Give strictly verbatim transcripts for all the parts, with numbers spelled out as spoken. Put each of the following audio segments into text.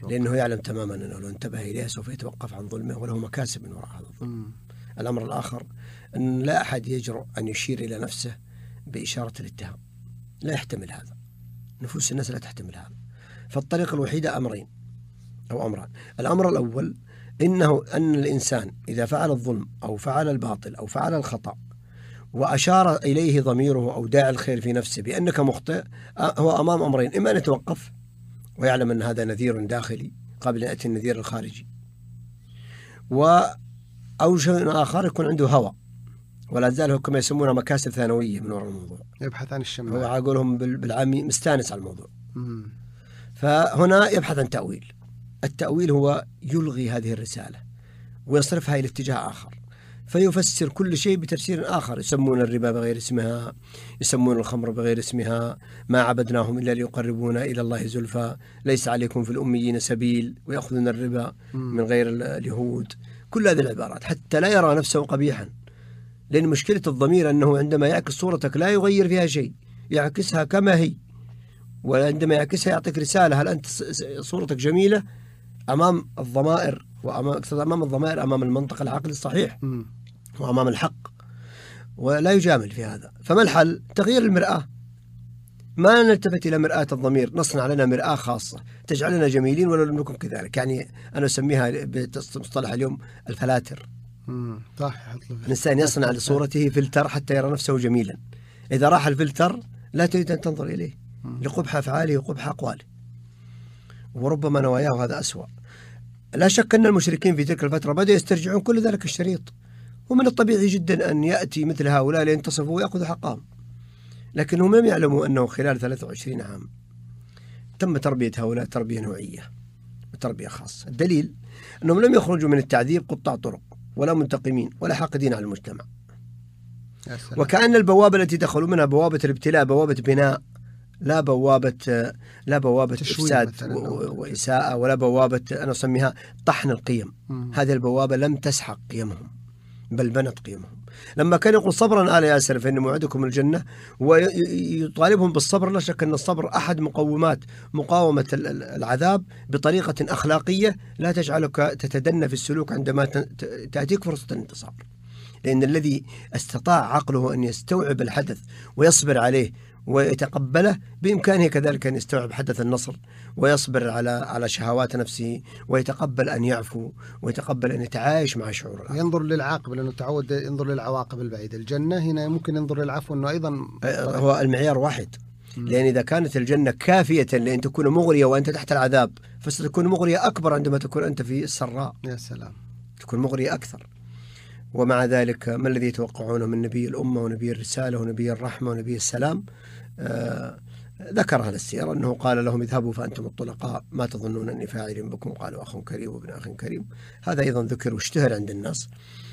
لأنه يعلم تماما أنه لو انتبه إليها سوف يتوقف عن ظلمه وله مكاسب من وراء هذا الظلم. الأمر الآخر أن لا أحد يجرؤ أن يشير إلى نفسه بإشارة الاتهام، لا يحتمل هذا، نفوس الناس لا تحتمل هذا. فالطريقة الوحيدة أمرين أو أمران. الأمر الأول إنه أن الإنسان إذا فعل الظلم أو فعل الباطل أو فعل الخطأ وأشار إليه ضميره أو داعي الخير في نفسه بأنك مخطئ، هو أمام أمرين: إما أن يتوقف ويعلم أن هذا نذير داخلي قبل أن يأتي النذير الخارجي، و أو شيء آخر يكون عنده هوى، ولا زال كما يسمونها مكاسب ثانوية من وراء الموضوع، يبحث عن الشمال، هو عاقولهم بالعامي مستانس على الموضوع. مم. فهنا يبحث عن تأويل. التأويل هو يلغي هذه الرسالة ويصرفها إلى اتجاه آخر، فيفسر كل شيء بتفسير آخر. يسمون الربا بغير اسمها، يسمون الخمر بغير اسمها، ما عبدناهم إلا ليقربونا إلى الله زلفى، ليس عليكم في الأميين سبيل، ويأخذون الربا من غير اليهود. كل هذه العبارات حتى لا يرى نفسه قبيحا، لأن مشكلة الضمير أنه عندما يعكس صورتك لا يغير فيها شيء، يعكسها كما هي، وعندما يعكسها يعطيك رسالة: هل أنت صورتك جميلة أمام الضمائر، وأمام أمام الضمائر أمام المنطق العقلي الصحيح وأمام الحق، ولا يجامل في هذا. فما الحل؟ تغيير المرآة. ما نلتفت إلى مرآة الضمير، نصنع لنا مرآة خاصة تجعلنا جميلين ولو لم نكن كذلك. يعني أنا أسميها بمصطلح اليوم الفلاتر. صح. الإنسان يصنع لصورته فلتر حتى يرى نفسه جميلا. إذا راح الفلتر لا تريد أن تنظر إليه لقبح أفعاله وقبح أقواله، وربما نواياه هذا أسوأ. لا شك أن المشركين في تلك الفترة بدأوا يسترجعون كل ذلك الشريط، ومن الطبيعي جدا أن يأتي مثل هؤلاء لينتصفوا ويأخذوا حقهم، لكنهم لم يعلموا أنه خلال ثلاثة وعشرين عام تم تربية هؤلاء تربية نوعية وتربية خاصة. الدليل أنهم لم يخرجوا من التعذيب قطاع طرق ولا منتقمين ولا حاقدين على المجتمع، وكأن البوابة التي دخلوا منها بوابة الابتلاء، بوابة بناء، لا بوابة لا بوابة إفساد وإساءة، ولا بوابة أنا أسميها طحن القيم. مم. هذه البوابة لم تسحق قيمهم بل بنت قيمهم. لما كان يقول: صبرا آل ياسر فإن موعدكم الجنة، ويطالبهم بالصبر، لا شك أن الصبر أحد مقومات مقاومة العذاب بطريقة أخلاقية لا تجعلك تتدنى في السلوك عندما تأتيك فرصة الانتصار. لأن الذي استطاع عقله أن يستوعب الحدث ويصبر عليه ويتقبله، بإمكانه كذلك أن يستوعب حدث النصر ويصبر على على شهوات نفسه، ويتقبل أن يعفو، ويتقبل أن يتعايش مع شعور الآخر. ينظر للعاقبة، لأنه تعود ينظر للعواقب البعيدة. الجنة هنا ممكن ينظر للعفو، أنه أيضا هو المعيار واحد. م. لأن إذا كانت الجنة كافية لأن تكون مغرية وأنت تحت العذاب، فستكون مغرية أكبر عندما تكون أنت في السراء. يا سلام، تكون مغرية أكثر. ومع ذلك ما الذي يتوقعونه من نبي الأمة ونبي الرسالة ونبي الرحمة ونبي السلام؟ آه ذكر هذا السير أنه قال لهم: اذهبوا فأنتم الطلقاء، ما تظنون أني فاعل بكم؟ قالوا: أخ كريم وابن أخ كريم. هذا أيضا ذكر واشتهر عند الناس،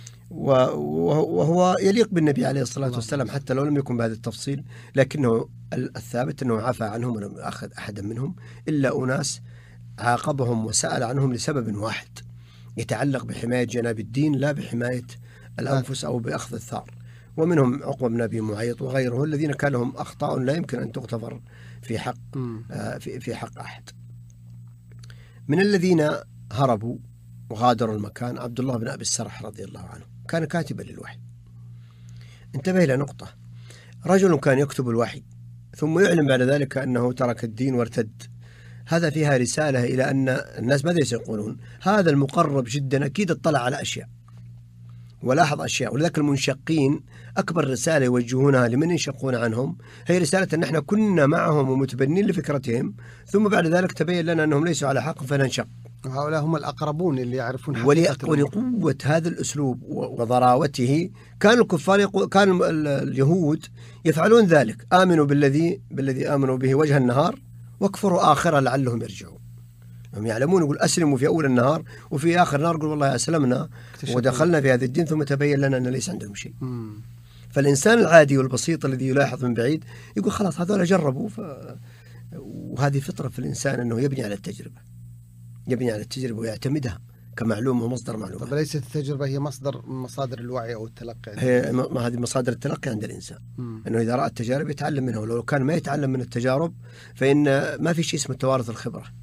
وهو يليق بالنبي عليه الصلاة والسلام حتى لو لم يكن بهذا التفصيل، لكنه الثابت أنه عفى عنهم ولم يأخذ أحدا منهم إلا أناس عاقبهم وسأل عنهم لسبب واحد يتعلق بحماية جناب الدين لا بحماية الأنفس أو بأخذ الثار. ومنهم عقبة بن أبي معيط وغيره الذين كان لهم أخطاء لا يمكن أن تغتفر في حق آه في في حق أحد. من الذين هربوا وغادروا المكان عبد الله بن أبي السرح رضي الله عنه، كان كاتبا للوحي. انتبه إلى نقطة: رجل كان يكتب الوحي ثم يعلن بعد ذلك أنه ترك الدين وارتد. هذا فيها رسالة إلى أن الناس ماذا يقولون؟ هذا المقرب جدا أكيد اطلع على أشياء ولاحظ أشياء. ولذلك المنشقين أكبر رسالة يوجهونها لمن ينشقون عنهم هي رسالة أن احنا كنا معهم ومتبنين لفكرتهم، ثم بعد ذلك تبين لنا أنهم ليسوا على حق فننشق. وهؤلاء هم الأقربون اللي يعرفون حقيقة. ولقوة هذا الأسلوب وضراوته كان الكفار يقول كان اليهود يفعلون ذلك: آمنوا بالذي بالذي آمنوا به وجه النهار واكفروا آخره لعلهم يرجعون. هم يعلمون، يقول أسلموا في أول النهار وفي آخر النهار يقول والله أسلمنا ودخلنا في هذا الدين، ثم تبين لنا أن ليس عندهم شيء. مم. فالإنسان العادي والبسيط الذي يلاحظ من بعيد يقول خلاص هذول جربوا ف... وهذه فطرة في الإنسان أنه يبني على التجربة، يبني على التجربة ويعتمدها كمعلومة ومصدر معلومات. طب ليست التجربة هي مصدر مصادر الوعي أو التلقي؟ هي ما هذه مصادر التلقي عند الإنسان. مم. أنه إذا رأى التجارب يتعلم منها، ولو كان ما يتعلم من التجارب فإن ما في شيء اسمه توارث الخبرة.